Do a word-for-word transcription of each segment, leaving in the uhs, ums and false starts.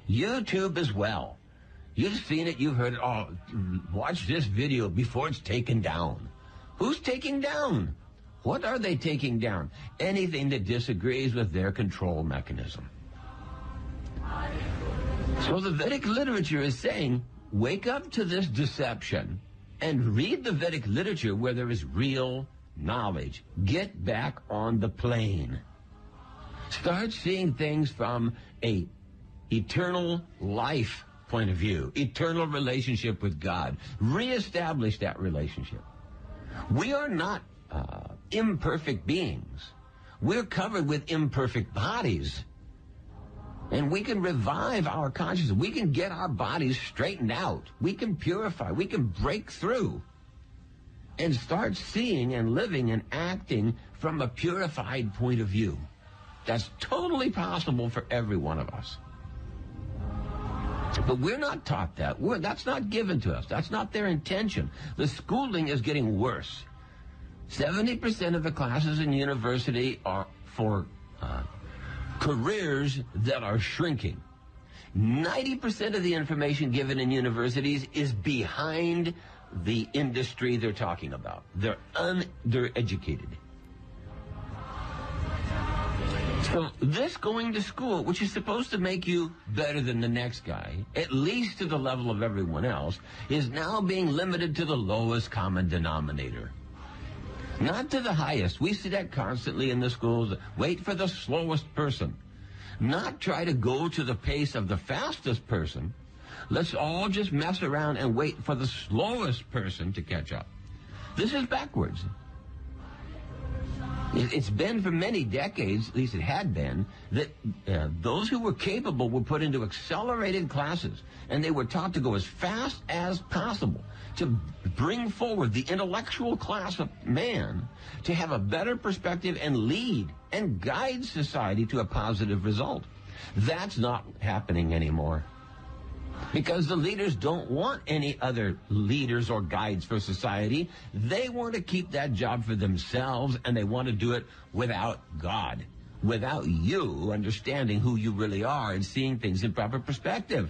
YouTube as well. You've seen it, you've heard it. Oh, watch this video before it's taken down. Who's taking down? What are they taking down? Anything that disagrees with their control mechanism. So the Vedic literature is saying, wake up to this deception and read the Vedic literature where there is real knowledge. Get back on the plane. Start seeing things from a eternal life point of view, eternal relationship with God. Reestablish that relationship. We are not uh, imperfect beings. We're covered with imperfect bodies. And we can revive our consciousness. We can get our bodies straightened out. We can purify. We can break through and start seeing and living and acting from a purified point of view. That's totally possible for every one of us. But we're not taught that. We're, that's not given to us. That's not their intention. The schooling is getting worse. seventy percent of the classes in university are for uh, careers that are shrinking. ninety percent of the information given in universities is behind the industry they're talking about. They're undereducated. So this going to school, which is supposed to make you better than the next guy, at least to the level of everyone else, is now being limited to the lowest common denominator. Not to the highest. We see that constantly in the schools. Wait for the slowest person. Not try to go to the pace of the fastest person. Let's all just mess around and wait for the slowest person to catch up. This is backwards. It's been for many decades, at least it had been, that uh, those who were capable were put into accelerated classes, and they were taught to go as fast as possible to bring forward the intellectual class of man to have a better perspective and lead and guide society to a positive result. That's not happening anymore. Because the leaders don't want any other leaders or guides for society. They want to keep that job for themselves, and they want to do it without God, without you understanding who you really are and seeing things in proper perspective.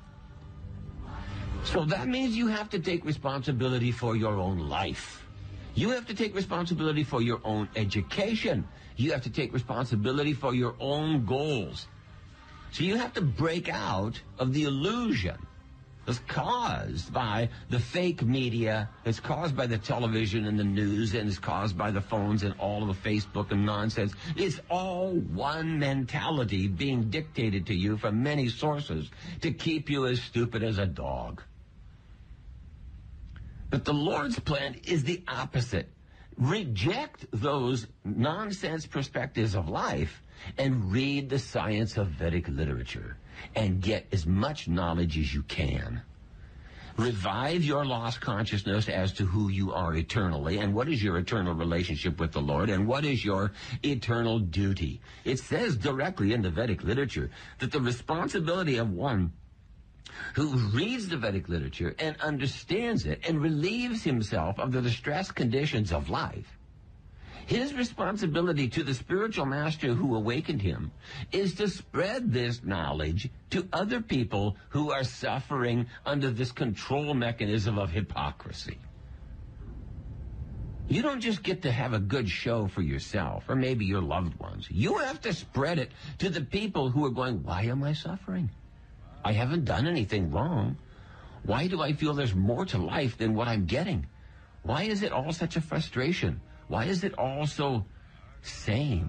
So that means you have to take responsibility for your own life. You have to take responsibility for your own education. You have to take responsibility for your own goals. So you have to break out of the illusion that's caused by the fake media, it's caused by the television and the news, and it's caused by the phones and all of the Facebook and nonsense. It's all one mentality being dictated to you from many sources to keep you as stupid as a dog. But the Lord's plan is the opposite. Reject those nonsense perspectives of life and read the science of Vedic literature and get as much knowledge as you can. Revive your lost consciousness as to who you are eternally and what is your eternal relationship with the Lord and what is your eternal duty. It says directly in the Vedic literature that the responsibility of one who reads the Vedic literature and understands it and relieves himself of the distress conditions of life, his responsibility to the spiritual master who awakened him is to spread this knowledge to other people who are suffering under this control mechanism of hypocrisy. You don't just get to have a good show for yourself or maybe your loved ones. You have to spread it to the people who are going, why am I suffering? I haven't done anything wrong. Why do I feel there's more to life than what I'm getting? Why is it all such a frustration? Why is it all so same?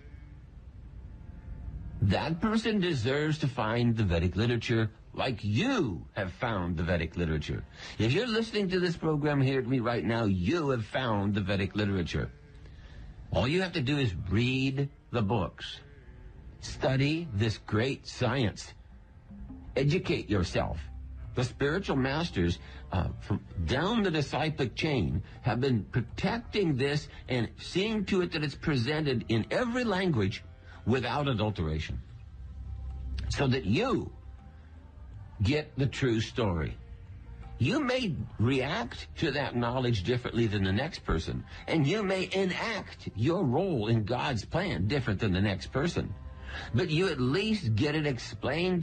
That person deserves to find the Vedic literature like you have found the Vedic literature. If you're listening to this program here to me right now, you have found the Vedic literature. All you have to do is read the books. Study this great science. Educate yourself. The spiritual masters uh, from down the disciplic chain have been protecting this and seeing to it that it's presented in every language without adulteration, so that you get the true story. You may react to that knowledge differently than the next person, and you may enact your role in God's plan different than the next person, but you at least get it explained